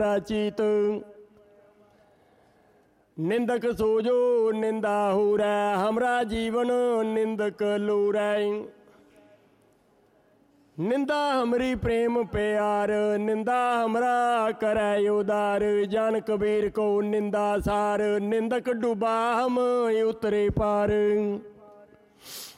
चीत निंदक सोजो निंदा हो रै हमरा जीवन निंदक लोरै निंदा हमरी प्रेम प्यार निंदा हमरा करै उदार जान कबीर को निंदा सार निंदक डूबा हम उतरे पार।